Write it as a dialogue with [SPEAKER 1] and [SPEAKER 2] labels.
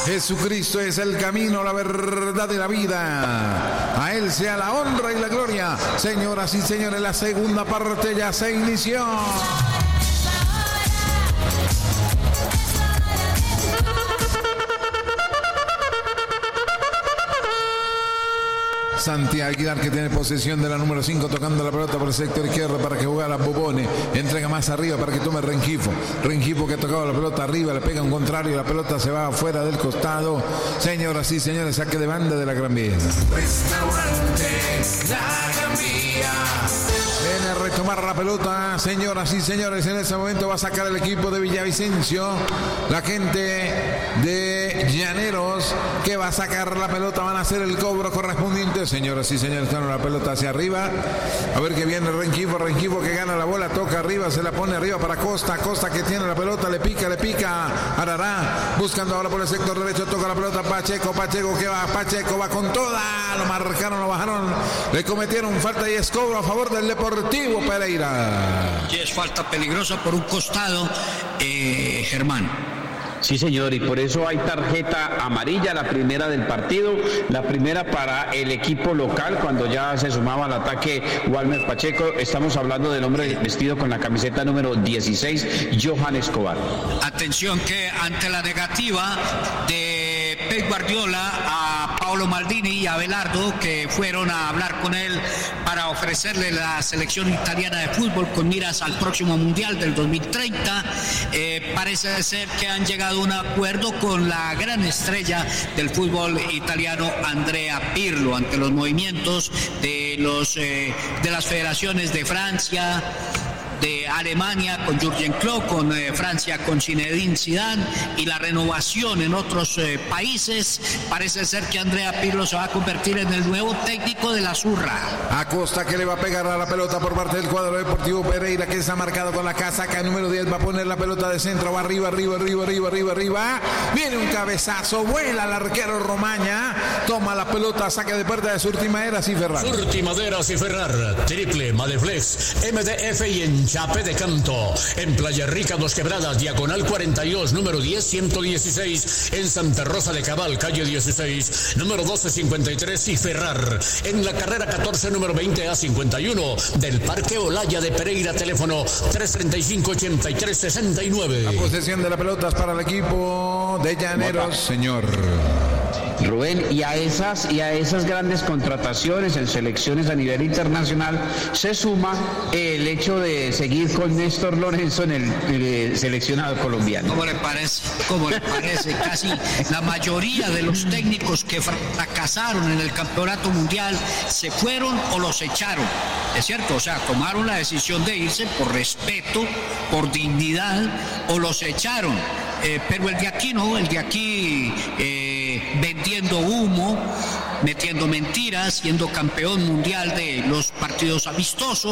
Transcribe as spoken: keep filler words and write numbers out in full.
[SPEAKER 1] Jesucristo es el camino, la verdad y la vida. A Él sea la honra y la gloria. Señoras y señores, la segunda parte ya se inició. Santi Aguilar, que tiene posesión de la número cinco, tocando la pelota por el sector izquierdo para que jugara Bobone. Entrega más arriba para que tome Rengifo. Rengifo que ha tocado la pelota arriba, le pega un contrario, la pelota se va afuera del costado. Señoras y señores, saque de banda de la Gran Vía. Restaurante La Gran Vía. Viene a retomar la pelota, señoras y señores. En ese momento va a sacar el equipo de Villavicencio. La gente de Llaneros que va a sacar la pelota, van a hacer el cobro correspondiente. Señoras y señores, están la pelota hacia arriba. A ver que viene Rengifo, Rengifo que gana la bola, toca arriba, se la pone arriba para Costa. Costa que tiene la pelota, le pica, le pica. Arará, buscando ahora por el sector derecho, toca la pelota Pacheco, Pacheco que va, Pacheco va con toda. Lo marcaron, lo bajaron, le cometieron falta y es cobro a favor del Deportivo Pereira.
[SPEAKER 2] Y es falta peligrosa por un costado, eh, Germán.
[SPEAKER 3] Sí, señor, y por eso hay tarjeta amarilla, la primera del partido, la primera para el equipo local, cuando ya se sumaba al ataque Walmer Pacheco. Estamos hablando del hombre vestido con la camiseta número dieciséis, Johan Escobar.
[SPEAKER 2] Atención que ante la negativa de Pep Guardiola a Paolo Maldini y a Abelardo, que fueron a hablar con él para ofrecerle la selección italiana de fútbol con miras al próximo Mundial del dos mil treinta, eh, parece ser que han llegado a un acuerdo con la gran estrella del fútbol italiano, Andrea Pirlo, ante los movimientos de los eh, de las federaciones de Francia, de Alemania con Jürgen Klopp, con eh, Francia con Zinedine Zidane, y la renovación en otros eh, países. Parece ser que Andrea Pirlo se va a convertir en el nuevo técnico de la Zurra.
[SPEAKER 1] Acosta que le va a pegar a la pelota por parte del cuadro Deportivo Pereira, que está marcado con la casaca número diez, va a poner la pelota de centro, va arriba, arriba, arriba, arriba, arriba, arriba, viene un cabezazo, vuela el arquero Romaña, toma la pelota, saca de puerta de Surtimaderas y Ferrar.
[SPEAKER 4] Surtimaderas y Ferrar, triple, Madeflex, M D F y en Chape de Canto, en Playa Rica, Dos Quebradas, diagonal cuarenta y dos, número diez, ciento dieciséis, en Santa Rosa de Cabal, calle dieciséis, número doce cincuenta y tres y Ferrar, en la carrera catorce, número veinte a cincuenta y uno, del Parque Olaya de Pereira, teléfono tres treinta y cinco, ochenta y tres, sesenta y nueve.
[SPEAKER 1] La posesión de la pelota es para el equipo de Llaneros, señor
[SPEAKER 3] Rubén, y a esas y a esas grandes contrataciones en selecciones a nivel internacional se suma el hecho de seguir con Néstor Lorenzo en el, el seleccionado colombiano.
[SPEAKER 2] ¿Cómo le parece? ¿Cómo le parece? Casi la mayoría de los técnicos que fracasaron en el campeonato mundial se fueron o los echaron. Es cierto, o sea, tomaron la decisión de irse por respeto, por dignidad, o los echaron. Eh, pero el de aquí no, el de aquí eh, vendiendo humo, metiendo mentiras, siendo campeón mundial de los partidos amistosos.